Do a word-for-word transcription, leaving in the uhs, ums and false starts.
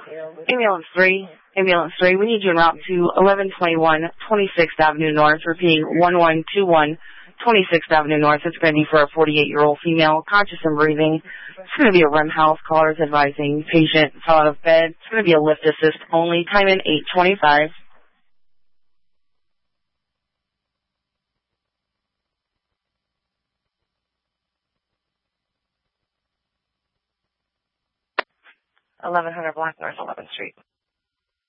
Ambulance three, Ambulance three, we need you en route to eleven twenty-one twenty-sixth Avenue North, repeating one one two one twenty-sixth Avenue North. It's going to be for a forty-eight-year-old female, conscious and breathing. It's going to be a REM health. Callers advising patient fell out of bed. It's going to be a lift assist only. Time in eight twenty-five. eleven hundred Black North eleventh Street.